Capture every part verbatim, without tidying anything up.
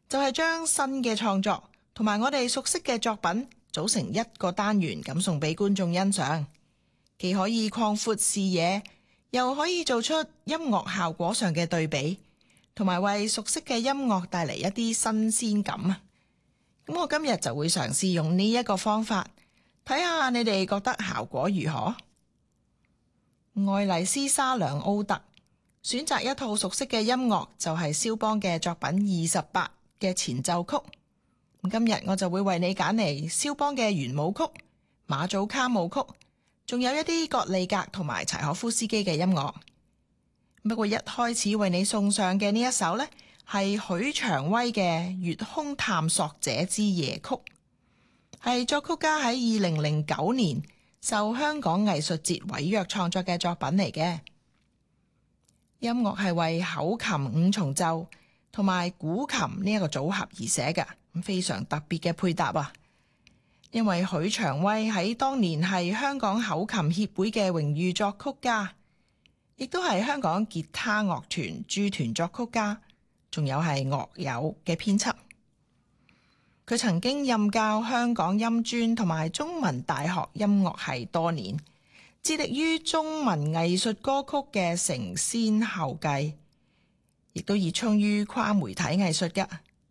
就係將新嘅創作同埋我哋熟悉嘅作品組成一個單元咁送俾觀眾欣賞，既可以擴闊視野，又可以做出音樂效果上嘅對比，同埋為熟悉嘅音樂帶嚟一啲新鮮感啊！咁我今日就會嘗試用呢一個方法，睇下你哋覺得效果如何。愛麗絲莎良奧特選擇一套熟悉嘅音樂，就係蕭邦嘅作品二十八嘅前奏曲。今日我就會為你揀嚟蕭邦嘅圓舞曲、馬祖卡舞曲，仲有一啲葛利格同埋柴可夫斯基嘅音樂。不過一開始為你送上嘅呢一首呢，係許長威嘅《月空探索者之夜曲》，係作曲家喺二零零九年受香港藝術節委約創作嘅作品嚟嘅。音樂係為口琴五重奏同埋古琴呢一個組合而寫嘅，非常特別嘅配搭啊！因為許長威喺當年係香港口琴協會嘅榮譽作曲家，亦都係香港吉他樂團駐團作曲家，仲有係樂友嘅編輯。佢曾經任教香港音專同埋中文大學音樂系多年，致力於中文藝術歌曲嘅承先後繼，亦都熱衷於跨媒體藝術嘅。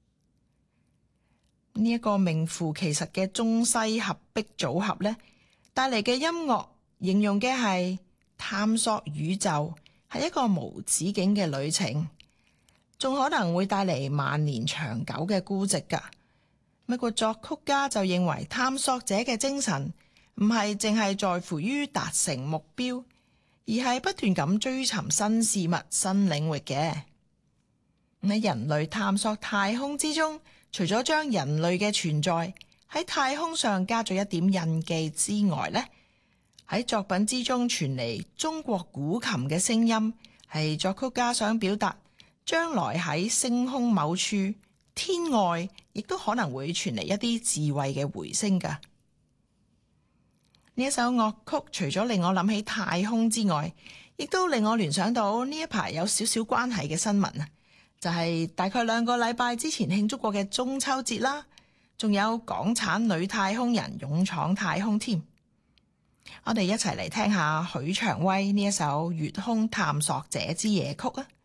呢一個名副其實嘅中西合璧組合呢，帶嚟嘅音樂形容嘅係探索宇宙，係一個無止境嘅旅程，仲可能會帶嚟萬年長久嘅孤寂噶。不過作曲家就認為探索者嘅精神唔係淨係在乎於達成目標，而係不斷咁追尋新事物、新領域嘅。喺人類探索太空之中，除咗將人類嘅存在喺太空上加咗一點印記之外呢，喺作品之中傳嚟中國古琴嘅聲音，係作曲家想表達將來喺星空某處天外，亦都可能會傳嚟一啲智慧嘅回聲噶。呢一首樂曲除咗令我諗起太空之外，亦都令我聯想到呢一排有少少關係嘅新聞啊，就係大概兩個禮拜之前慶祝過嘅中秋節啦，仲有港產女太空人勇闖太空添。我哋一齊嚟聽下許長威呢一首《月空探索者之夜曲》啊！